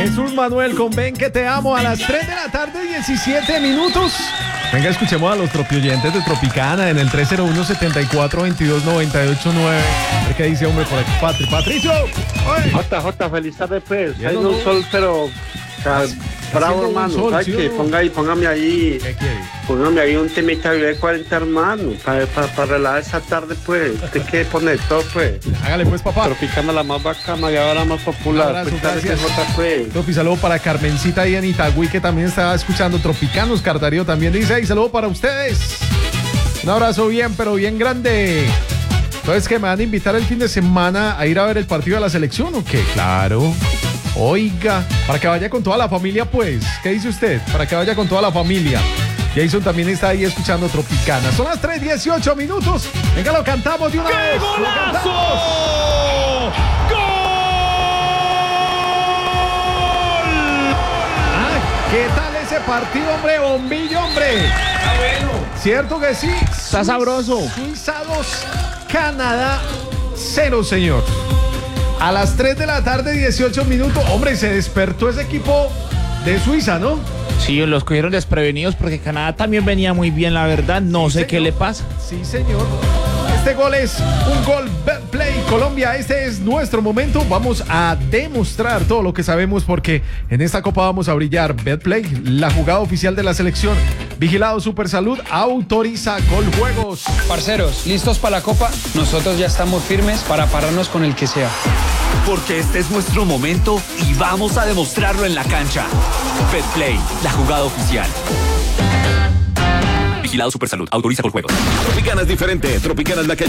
Jesús Manuel con Ven que te amo a las 3 de la tarde, 17 minutos. Venga, escuchemos a los tropioyentes de Tropicana en el 301-74-22-98-9. A ver qué dice, hombre, por aquí. Patricio. ¡Oye! JJ, feliz tarde, pues. Ya Hay no, un sol, pero bravo, hermano. sol, ¿Sabes ¿sí qué? o no? Póngame ahí. ¿Qué quiere? Póngame ahí un temita de 40, hermano. Para relajar esa tarde, pues. Usted que pone todo, pues. Hágale pues, papá. Tropicana la más bacana y ahora la más popular. Un abrazo, Pues, dale, gracias. JJ, pues. Tropi, saludo para Carmencita ahí en Itagüí, que también estaba escuchando Tropicanos. Cardarío también dice, y saludo para ustedes. Un abrazo bien, pero bien grande. Entonces, ¿que me van a invitar el fin de semana a ir a ver el partido de la selección o qué? Claro. Oiga, para que vaya con toda la familia, pues. ¿Qué dice usted? Para que vaya con toda la familia. Jason también está ahí escuchando Tropicana. Son las 3:18 minutos. Venga, lo cantamos de una vez. ¡Qué golazo! ¡Gol! Ah, ¿qué tal ese partido, hombre? Bombillo, hombre. Está bueno. ¿Cierto que sí? Está sabroso. Suiza 2, Canadá 0, señor. A las 3 de la tarde, 18 minutos. Hombre, se despertó ese equipo de Suiza, ¿no? Sí, los cogieron desprevenidos porque Canadá también venía muy bien, la verdad. No sé qué le pasa. Sí, señor. Este gol es un gol Betplay Colombia. Este es nuestro momento. Vamos a demostrar todo lo que sabemos porque en esta copa vamos a brillar. Betplay, la jugada oficial de la selección. Vigilado Supersalud, autoriza Coljuegos. Parceros, ¿listos para la copa? Nosotros ya estamos firmes para pararnos con el que sea. Porque este es nuestro momento y vamos a demostrarlo en la cancha. Betplay, la jugada oficial. Vigilado Supersalud, autoriza Coljuegos. Tropicana es diferente. Tropicana es la que